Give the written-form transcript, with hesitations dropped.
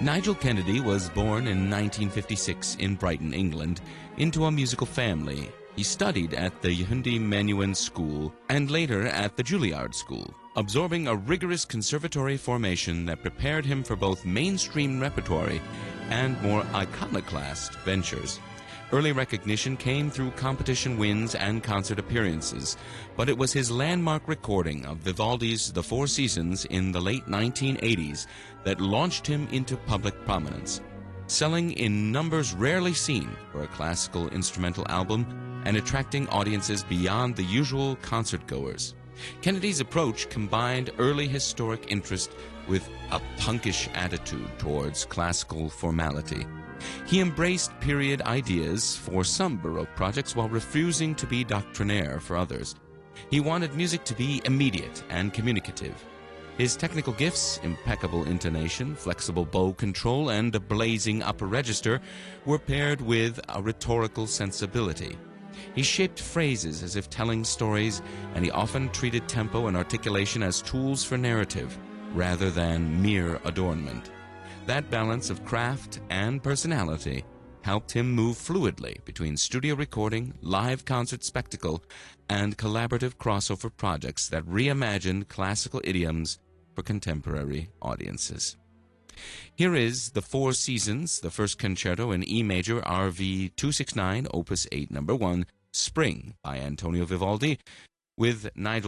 Nigel Kennedy was born in 1956 in Brighton, England, into a musical family. He studied at the Hyundai Menuhin School and later at the Juilliard School, absorbing a rigorous conservatory formation that prepared him for both mainstream repertory and more iconoclast ventures. Early recognition came through competition wins and concert appearances, but it was his landmark recording of Vivaldi's The Four Seasons in the late 1980s that launched him into public prominence, selling in numbers rarely seen for a classical instrumental album and attracting audiences beyond the usual concertgoers. Kennedy's approach combined early historic interest with a punkish attitude towards classical formality. He embraced period ideas for some Baroque projects while refusing to be doctrinaire for others. He wanted music to be immediate and communicative. His technical gifts, impeccable intonation, flexible bow control, and a blazing upper register were paired with a rhetorical sensibility. He shaped phrases as if telling stories, and he often treated tempo and articulation as tools for narrative rather than mere adornment. That balance of craft and personality helped him move fluidly between studio recording, live concert spectacle, and collaborative crossover projects that reimagined classical idioms for contemporary audiences. Here is The Four Seasons, the first concerto in E major, RV 269, Opus 8, No. 1, Spring by Antonio Vivaldi, with Nigel